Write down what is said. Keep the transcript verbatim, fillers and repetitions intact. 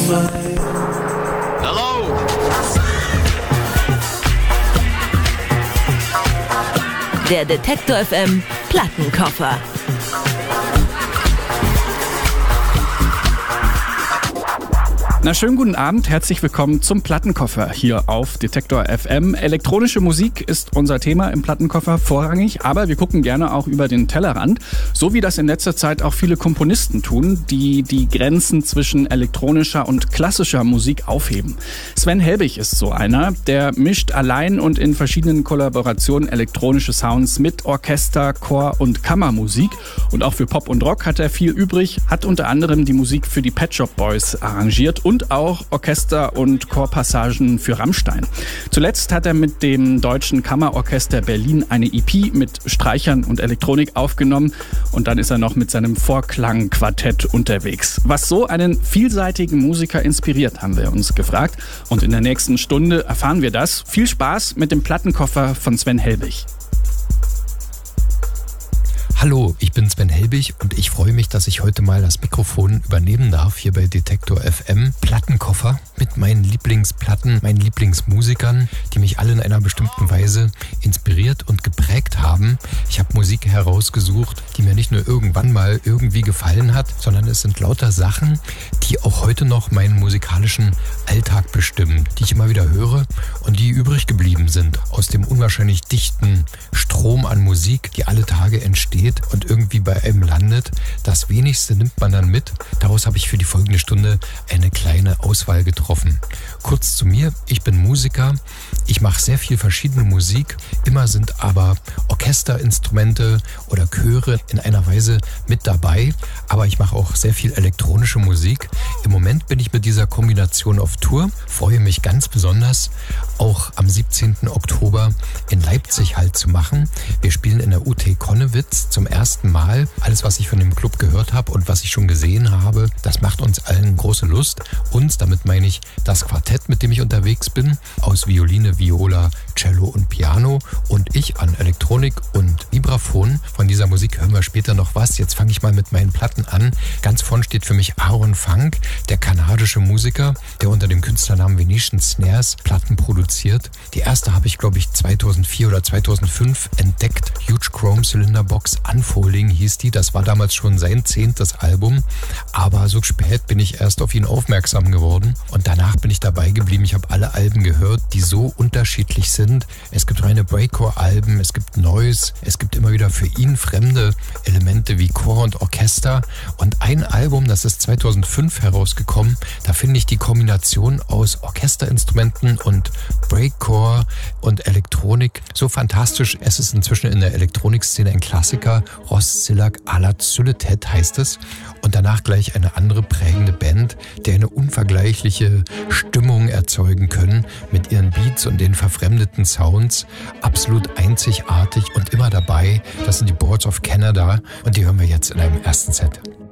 Hello? Der Detektor F M Plattenkoffer. Na, schönen guten Abend, herzlich willkommen zum Plattenkoffer hier auf Detektor F M. Elektronische Musik ist unser Thema im Plattenkoffer vorrangig, aber wir gucken gerne auch über den Tellerrand, so wie das in letzter Zeit auch viele Komponisten tun, die die Grenzen zwischen elektronischer und klassischer Musik aufheben. Sven Helbig ist so einer, der mischt allein und in verschiedenen Kollaborationen elektronische Sounds mit Orchester, Chor und Kammermusik. Und auch für Pop und Rock hat er viel übrig, hat unter anderem die Musik für die Pet Shop Boys arrangiert und Und auch Orchester- und Chorpassagen für Rammstein. Zuletzt hat er mit dem Deutschen Kammerorchester Berlin eine E P mit Streichern und Elektronik aufgenommen und dann ist er noch mit seinem Vorklangquartett unterwegs. Was so einen vielseitigen Musiker inspiriert, haben wir uns gefragt und in der nächsten Stunde erfahren wir das. Viel Spaß mit dem Plattenkoffer von Sven Helbig. Hallo, ich bin Sven Helbig und ich freue mich, dass ich heute mal das Mikrofon übernehmen darf hier bei Detektor F M. Plattenkoffer mit meinen Lieblingsplatten, meinen Lieblingsmusikern, die mich alle in einer bestimmten Weise inspiriert und geprägt haben. Ich habe Musik herausgesucht, die mir nicht nur irgendwann mal irgendwie gefallen hat, sondern es sind lauter Sachen, die auch heute noch meinen musikalischen Alltag bestimmen, die ich immer wieder höre und die übrig geblieben sind aus dem unwahrscheinlich dichten Strom an Musik, die alle Tage entsteht und irgendwie bei einem landet. Das Wenigste nimmt man dann mit. Daraus habe ich für die folgende Stunde eine kleine Auswahl getroffen. Kurz zu mir, ich bin Musiker. Ich mache sehr viel verschiedene Musik. Immer sind aber Orchesterinstrumente oder Chöre in einer Weise mit dabei. Aber ich mache auch sehr viel elektronische Musik. Im Moment bin ich mit dieser Kombination auf Tour. Freue mich ganz besonders, auch am siebzehnten Oktober in Leipzig Halt zu machen. Wir spielen in der U T Konnewitz zum ersten Mal. Alles, was ich von dem Club gehört habe und was ich schon gesehen habe, das macht uns allen große Lust. Uns, damit meine ich das Quartett, mit dem ich unterwegs bin, aus Violine, Viola, Cello und Piano und ich an Elektronik und Vibraphon. Von dieser Musik hören wir später noch was. Jetzt fange ich mal mit meinen Platten an. Ganz vorn steht für mich Aaron Funk, der kanadische Musiker, der unter dem Künstlernamen Venetian Snares Platten produziert. Die erste habe ich, glaube ich, zweitausendvier oder zweitausendfünf entdeckt. Huge Chrome Cylinder Box Unfolding hieß die. Das war damals schon sein zehntes Album. Aber so spät bin ich erst auf ihn aufmerksam geworden. Und danach bin ich dabei geblieben. Ich habe alle Alben gehört, die so unterschiedlich sind. Es gibt reine Breakcore-Alben, es gibt Noise, es gibt immer wieder für ihn fremde Elemente wie Chor und Orchester. Und ein Album, das ist zweitausendfünf herausgekommen, da finde ich die Kombination aus Orchesterinstrumenten und Breakcore und Elektronik so fantastisch. Es ist inzwischen in der Elektronikszene ein Klassiker. Ross Zillag Alat Sylletet heißt es. Und danach gleich eine andere prägende Band, die eine unvergleichliche Stimmung erzeugen können mit ihren Beats und den verfremdeten Sounds. Absolut einzigartig und immer dabei. Das sind die Boards of Canada und die hören wir jetzt in einem ersten Set.